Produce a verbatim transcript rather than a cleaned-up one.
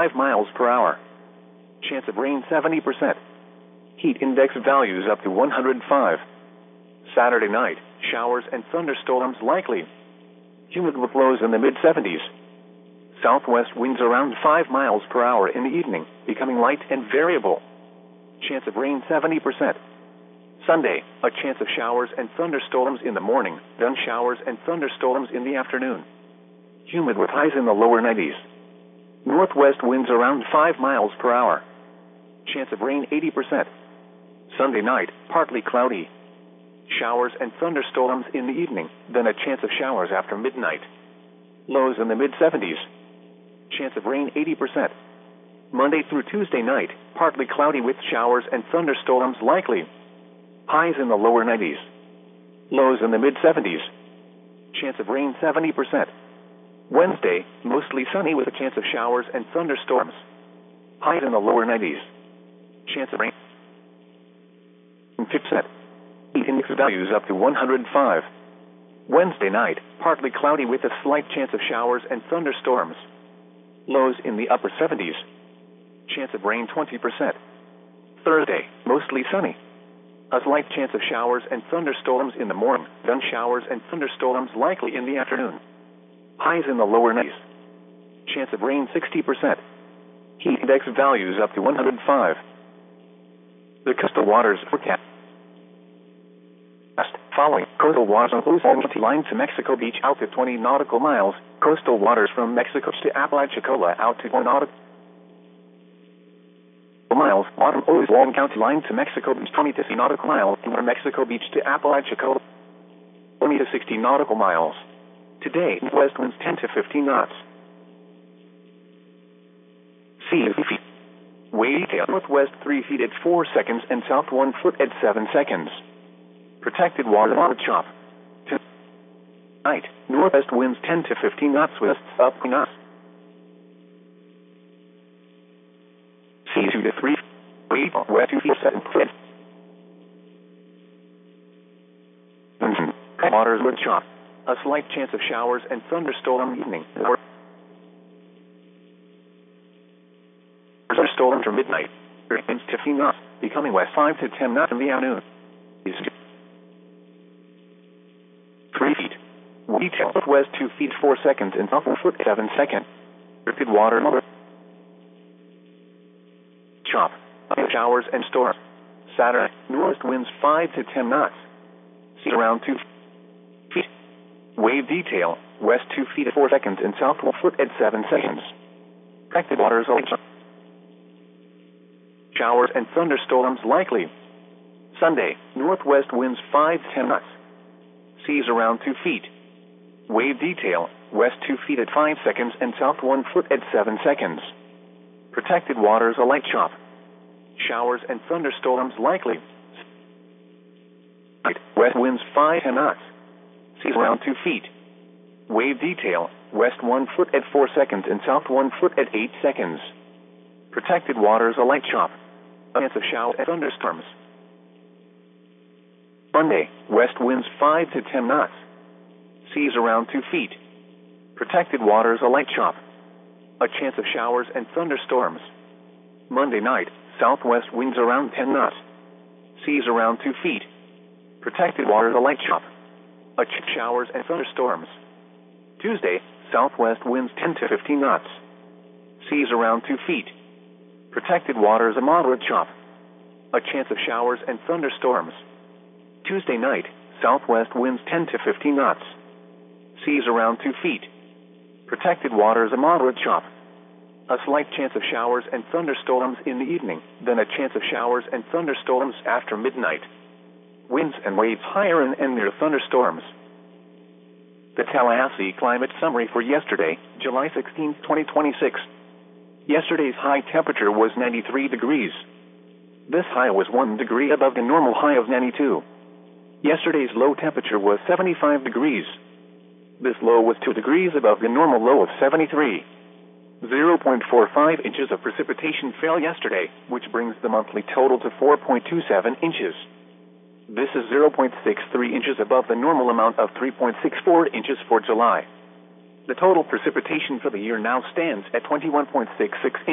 miles per hour. Chance of rain seventy percent. Heat index values up to one hundred five. Saturday night, showers and thunderstorms likely. Humid with lows in the mid seventies. Southwest winds around five miles per hour in the evening, becoming light and variable. Chance of rain seventy percent. Sunday, a chance of showers and thunderstorms in the morning, then showers and thunderstorms in the afternoon. Humid with highs in the lower nineties. Northwest winds around five miles per hour. Chance of rain eighty percent. Sunday night, partly cloudy. Showers and thunderstorms in the evening, then a chance of showers after midnight. Lows in the mid seventies. Chance of rain eighty percent. Monday through Tuesday night, partly cloudy with showers and thunderstorms likely. Highs in the lower nineties. Lows in the mid seventies. Chance of rain seventy percent. Wednesday, mostly sunny with a chance of showers and thunderstorms. Highs in the lower nineties. Chance of rain fifty percent. Heat index values up to one hundred five. Wednesday night, partly cloudy with a slight chance of showers and thunderstorms. Lows in the upper seventies. Chance of rain twenty percent. Thursday, mostly sunny. A slight chance of showers and thunderstorms in the morning, then showers and thunderstorms likely in the afternoon. Highs in the lower nineties. Chance of rain sixty percent. Heat index values up to one hundred five. The coastal waters forecast. Following coastal waters include the line to Mexico Beach out to twenty nautical miles, coastal waters from Mexico to Apalachicola out to one nautical miles, bottom O's Long County line to Mexico Beach twenty to sixty nautical miles, and from Mexico Beach to Apalachicola twenty to sixty nautical miles. Today, west winds ten to fifteen knots. Sea three feet. Wave detail northwest three feet at four seconds and south one foot at seven seconds. Protected water on the chop. Tonight, northwest winds ten to fifteen knots with up knots. Sea two to three feet. West two feet seven foot. Waters with chop. A slight chance of showers and thunderstorm evening. Thunderstorm from midnight. Winds fifteen knots, becoming west five to ten knots in the afternoon. Three feet. Detail northwest two feet four seconds and south one foot seven seconds. Protected water. Chop. Showers and storms. Saturday, northwest winds five to ten knots. Sea around two feet. Wave detail, west two feet at four seconds and south one foot at seven seconds. Protected waters. Showers and thunderstorms likely. Sunday, northwest winds five to ten knots. Seas around two feet. Wave detail, west two feet at five seconds and south one foot at seven seconds. Protected waters a light chop. Showers and thunderstorms likely. West winds five to ten knots. Seas around two feet. Wave detail, west one foot at four seconds and south one foot at eight seconds. Protected waters a light chop. A chance of showers and thunderstorms. Monday, west winds five to ten knots. Seas around two feet. Protected waters a light chop. A chance of showers and thunderstorms. Monday night, southwest winds around ten knots. Seas around two feet. Protected waters a light chop. A chance of showers and thunderstorms. Tuesday, southwest winds ten to fifteen knots. Seas around two feet. Protected waters a moderate chop. A chance of showers and thunderstorms. Tuesday night, southwest winds ten to fifteen knots. Seas around two feet. Protected waters a moderate chop. A slight chance of showers and thunderstorms in the evening, then a chance of showers and thunderstorms after midnight. Winds and waves higher and, and near thunderstorms. The Tallahassee Climate Summary for yesterday, July sixteenth, twenty twenty-six. Yesterday's high temperature was ninety-three degrees. This high was one degree above the normal high of ninety-two. Yesterday's low temperature was seventy-five degrees. This low was two degrees above the normal low of seventy-three. zero point four five inches of precipitation fell yesterday, which brings the monthly total to four point two seven inches. This is zero point six three inches above the normal amount of three point six four inches for July. The total precipitation for the year now stands at twenty-one point six six inches.